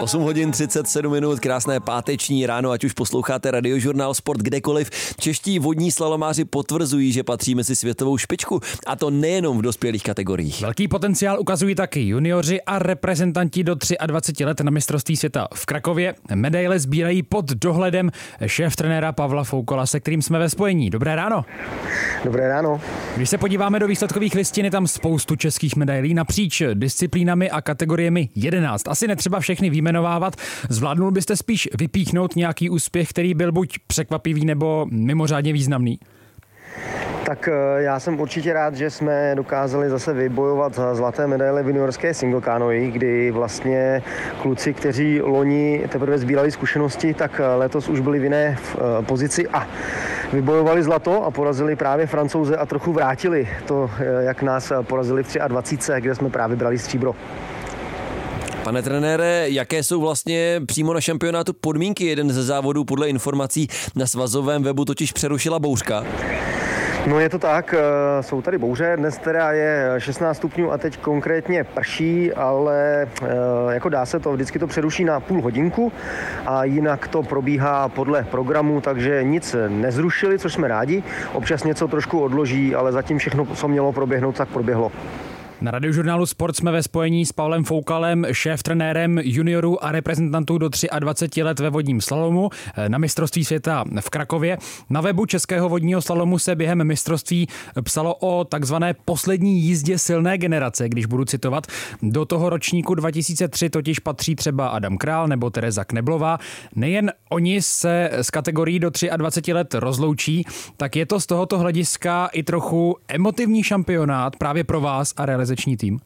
8 hodin 37 minut, krásné páteční ráno, ať už posloucháte Radiožurnál Sport kdekoliv. Čeští vodní slalomáři potvrzují, že patří mezi světovou špičku, a to nejenom v dospělých kategoriích. Velký potenciál ukazují taky junioři a reprezentanti do 23 let na mistrovství světa v Krakově. Medaile sbírají pod dohledem šéftrenéra Pavla Foukala, se kterým jsme ve spojení. Dobré ráno. Dobré ráno. Když se podíváme do výsledkových listin, je tam spoustu českých medailí napříč disciplínami a kategoriemi 11. Asi netřeba všechny vyjmenovávat. Zvládnul byste spíš vypíchnout nějaký úspěch, který byl buď překvapivý nebo mimořádně významný? Tak já jsem určitě rád, že jsme dokázali zase vybojovat zlaté medaile v juniorské single canoe, kdy vlastně kluci, kteří loni teprve sbírali zkušenosti, tak letos už byli v jiné pozici a vybojovali zlato a porazili právě Francouze a trochu vrátili to, jak nás porazili v 23, kde jsme právě brali stříbro. Pane trenére, jaké jsou vlastně přímo na šampionátu podmínky? Jeden ze závodů podle informací na svazovém webu totiž přerušila bouřka. No je to tak, jsou tady bouře, dnes teda je 16 stupňů a teď konkrétně prší, ale jako dá se to, vždycky to přeruší na půl hodinku a jinak to probíhá podle programu, takže nic nezrušili, což jsme rádi, občas něco trošku odloží, ale zatím všechno, co mělo proběhnout, tak proběhlo. Na Radiožurnálu Sport jsme ve spojení s Pavlem Foukalem, šéftrenérem juniorů a reprezentantů do 23 let ve vodním slalomu na mistrovství světa v Krakově. Na webu Českého vodního slalomu se během mistrovství psalo o takzvané poslední jízdě silné generace, když budu citovat. Do toho ročníku 2003 totiž patří třeba Adam Král nebo Tereza Kneblová. Nejen oni se z kategorií do 23 let rozloučí, tak je to z tohoto hlediska i trochu emotivní šampionát právě pro vás a realizační tým?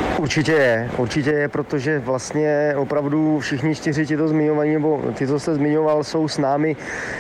Určitě je, protože vlastně opravdu všichni 4 ti to zmiňovaní, nebo ty, co jste zmiňoval, jsou s námi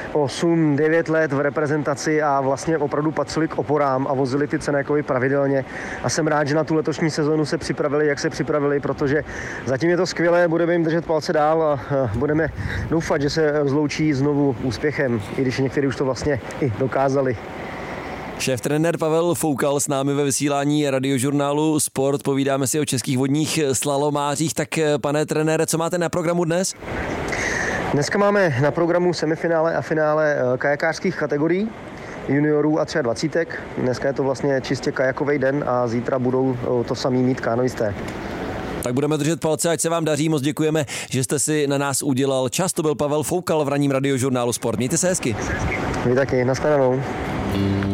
8-9 let v reprezentaci a vlastně opravdu patřili k oporám a vozili ty cenékovy pravidelně. A jsem rád, že na tu letošní sezonu se připravili, jak se připravili, protože zatím je to skvělé, budeme jim držet palce dál a budeme doufat, že se rozloučí znovu úspěchem, i když někteří už to vlastně i dokázali. Šéftrenér Pavel Foukal s námi ve vysílání Radiožurnálu Sport. Povídáme si o českých vodních slalomářích. Tak pane trenére, co máte na programu dnes? Dneska máme na programu semifinále a finále kajakářských kategorií juniorů a 23. Dneska je to vlastně čistě kajakový den a zítra budou to samý mít kanoisté. Tak budeme držet palce, ať se vám daří. Moc děkujeme, že jste si na nás udělal čas. To byl Pavel Foukal v ranním Radiožurnálu Sport. Mějte se hezky. Vy taky, nashledanou.